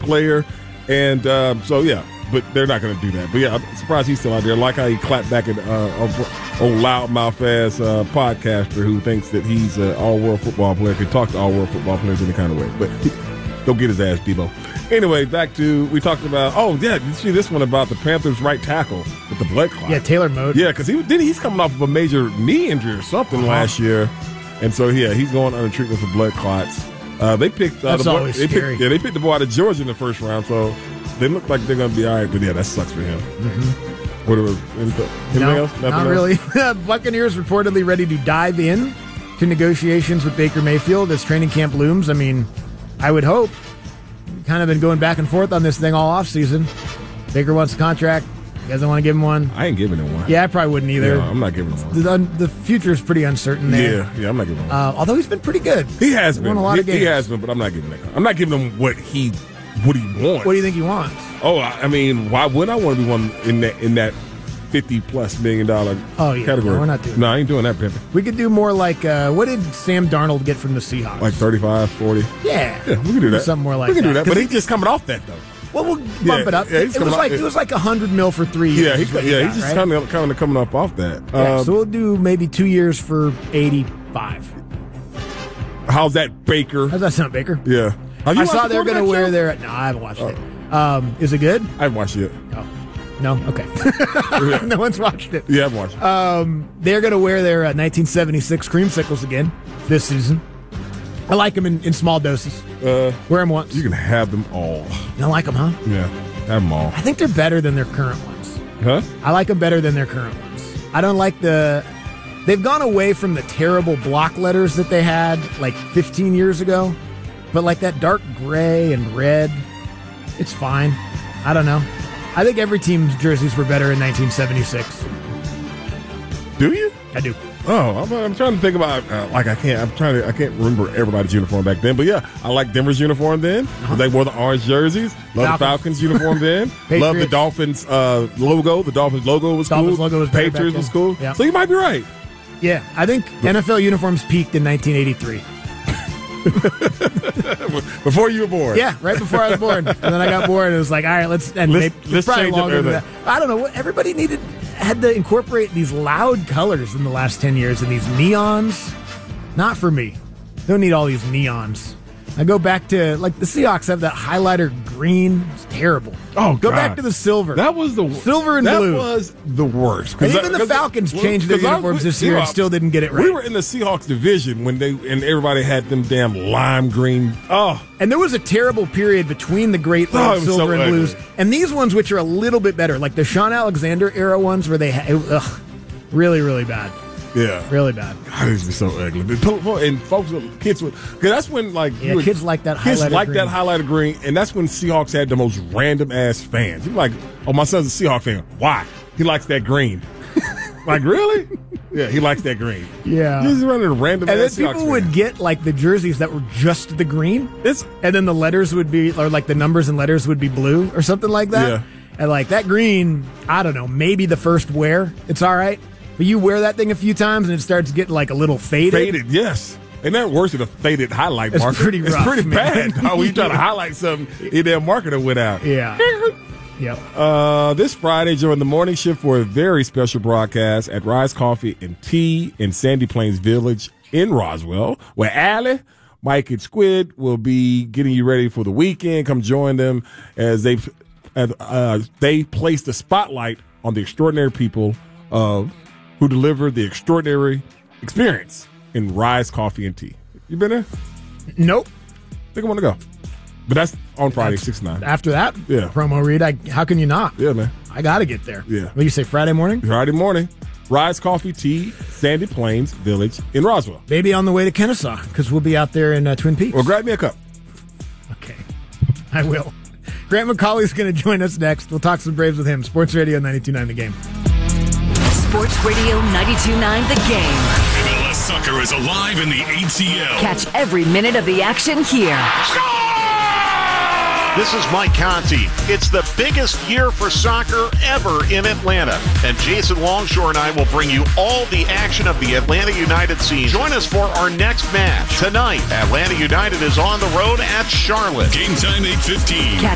player. And so, yeah, but they're not going to do that. But, yeah, I'm surprised he's still out there. I like how he clapped back at old loudmouth-ass podcaster who thinks that he's an all-world football player, can talk to all-world football players any kind of way. But go get his ass, Debo. Anyway, back to, we talked about, did you see this one about the Panthers' right tackle with the blood clot? Yeah, Taylor Moton. Yeah, because he's coming off of a major knee injury or something last year. And so, yeah, he's going under treatment for blood clots. They picked That's always scary. they picked the boy out of Georgia in the first round, so they look like they're going to be all right. But, yeah, that sucks for him. Mm-hmm. Anything else? Nothing Not else? really. Buccaneers reportedly ready to dive in to negotiations with Baker Mayfield as training camp looms. I mean, I would hope. Kind of been going back and forth on this thing all offseason. Baker wants a contract. He doesn't want to give him one. I ain't giving him one. Yeah, I probably wouldn't either. No, I'm not giving him one. The future is pretty uncertain there. Yeah, I'm not giving him one. Although he's been pretty good. He has been. Won a lot of games. He has been, but I'm not giving him that. I'm not giving him what he wants. What do you think he wants? Oh, I mean, why would I want to be one in that $50+ million category? No, we're not doing No, I ain't doing that, pimping. We could do more like, what did Sam Darnold get from the Seahawks? Like 35, 40. Yeah, we can do that. Something more like we can that. do that, but he's just coming off that though. Well, we'll bump it up. Yeah, it was like $100 million for 3 years. Yeah, he's just kind of coming up off that. So we'll do maybe 2 years for 85. How's that, Baker? How's that sound, Baker? Yeah. I saw they're going to wear their. No, I haven't watched it. Is it good? I haven't watched it. Oh. No? Okay. No one's watched it. Yeah, I've watched it. They're going to wear their 1976 creamsicles again this season. I like them in small doses. Wear them once. You can have them all. You don't like them, huh? Yeah, have them all. I think they're better than their current ones. Huh? I like them better than their current ones. I don't like they've gone away from the terrible block letters that they had like 15 years ago. But like that dark gray and red, it's fine. I don't know. I think every team's jerseys were better in 1976. Do you? I do. Oh, I'm trying to think about I can't remember everybody's uniform back then, but yeah, I like Denver's uniform then. They wore the orange jerseys. Love the Falcons uniform then. Love the Dolphins logo. The Dolphins logo was cool. Logo was Patriots was cool. Yeah. So you might be right. Yeah, I think NFL uniforms peaked in 1983. Before you were born. Yeah, right before I was born. And then I got born and it was like, all right, let's probably change longer it. than that. I don't know. Everybody had to incorporate these loud colors in the last 10 years and these neons. Not for me. Don't need all these neons. I go back to, like, the Seahawks have that highlighter green. It's terrible. Oh, Go back to the silver. That was the silver and blue. That was the worst. And even the Falcons changed their uniforms this year and still didn't get it right. We were in the Seahawks division when everybody had them damn lime green. Oh. And there was a terrible period between the great silver and blues and these ones, which are a little bit better, like the Sean Alexander era ones where they really, really bad. Yeah, really bad. God, it used to be so ugly. And folks, kids would, because that's when kids like that highlighter kids green. like that highlighter green, and that's when Seahawks had the most random ass fans. You're like, oh, my son's a Seahawks fan. Why? He likes that green. Like, really? Yeah, he likes that green. Yeah, he's running a random. And ass then people Seahawks would fan. get like the jerseys that were just the green, and then the letters would be, or like the numbers and letters would be blue or something like that. Yeah. And like that green, I don't know, maybe the first wear, it's all right. But you wear that thing a few times and it starts getting like a little faded. Faded, yes. And that worse than a faded highlight marker. It's pretty rough. It's pretty man. bad. When you try to highlight something, their marker went out. Yeah. Yep. This Friday, join the morning shift for a very special broadcast at Rise Coffee and Tea in Sandy Plains Village in Roswell, where Allie, Mike, and Squid will be getting you ready for the weekend. Come join them as they place the spotlight on the extraordinary people who deliver the extraordinary experience in Rise Coffee and Tea. You been there? Nope. I think I want to go. But that's on Friday, 6 to 9. After that promo read, how can you not? Yeah, man. I got to get there. Yeah. What do you say, Friday morning? Friday morning. Rise Coffee Tea, Sandy Plains Village in Roswell. Maybe on the way to Kennesaw, because we'll be out there in Twin Peaks. Well, grab me a cup. Okay. I will. Grant McCauley's going to join us next. We'll talk some Braves with him. Sports Radio 92.9 The Game. Sports Radio 92.9 The Game. MLS soccer is alive in the ATL. Catch every minute of the action here. This is Mike Conti. It's the biggest year for soccer ever in Atlanta. And Jason Longshore and I will bring you all the action of the Atlanta United season. Join us for our next match. Tonight, Atlanta United is on the road at Charlotte. Game time 8:15. Catch